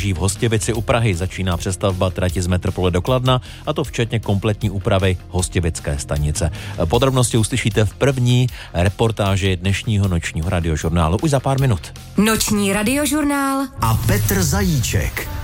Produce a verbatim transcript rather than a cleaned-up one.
nádraží v Hostivici u Prahy začíná přestavba trati z Metropole do Kladna, a to včetně kompletní úpravy Hostivické stanice. Podrobnosti uslyšíte v první reportáži dnešního nočního radiožurnálu už za pár minut. Noční radiožurnál a Petr Zajíček.